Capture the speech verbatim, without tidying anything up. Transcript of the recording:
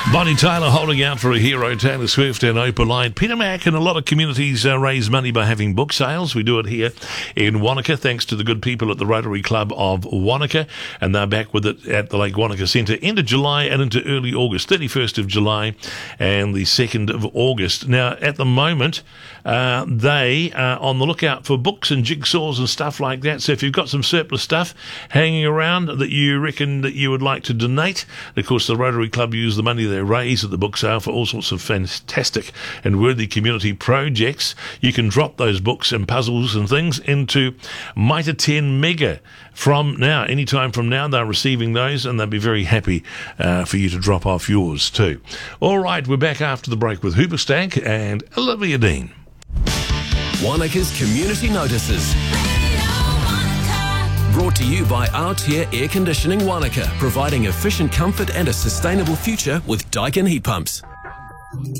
Bonnie Tyler holding out for a hero, Taylor Swift and Opalite. Peter Mac and a lot of communities uh, raise money by having book sales. We do it here in Wanaka, thanks to the good people at the Rotary Club of Wanaka, and they're back with it at the Lake Wanaka Centre end of July and into early August, thirty-first of July and the second of August. Now, at the moment, uh, they are on the lookout for books and jigsaws and stuff like that. So if you've got some surplus stuff hanging around that you reckon that you would like to donate, of course, the Rotary Club use the money they raise at the book sale for all sorts of fantastic and worthy community projects. You can drop those books and puzzles and things into Mitre ten Mega from now. Anytime from now, they're receiving those, and they'll be very happy uh, for you to drop off yours too. All right, we're back after the break with Hoobastank and Olivia Dean. Wanaka's Community Notices. Brought to you by Altair Air Conditioning Wanaka, providing efficient comfort and a sustainable future with Daikin heat pumps.